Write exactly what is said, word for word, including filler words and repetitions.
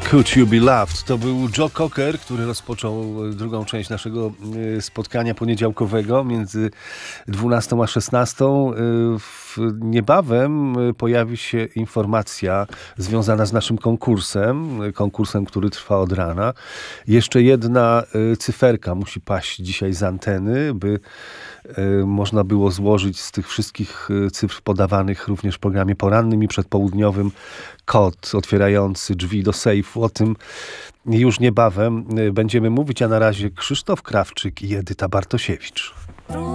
Could You Be Loved? To był Joe Cocker, który rozpoczął drugą część naszego spotkania poniedziałkowego między dwunastą a szesnastą. Niebawem pojawi się informacja związana z naszym konkursem, konkursem, który trwa od rana. Jeszcze jedna cyferka musi paść dzisiaj z anteny, by można było złożyć z tych wszystkich cyfr podawanych również w programie porannym i przedpołudniowym kod otwierający drzwi do sejfu. O tym już niebawem będziemy mówić, a na razie Krzysztof Krawczyk i Edyta Bartosiewicz.